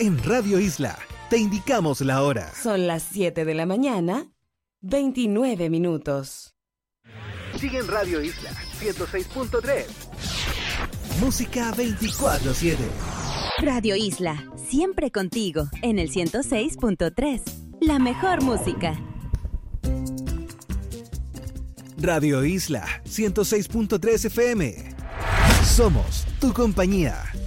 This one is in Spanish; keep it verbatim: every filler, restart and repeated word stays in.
En Radio Isla te indicamos la hora. Son las siete de la mañana, veintinueve minutos. Sigue en Radio Isla ciento seis punto tres. Música veinticuatro siete. Radio Isla, siempre contigo, en el ciento seis punto tres. La mejor música. Radio Isla ciento seis punto tres F M. Somos tu compañía.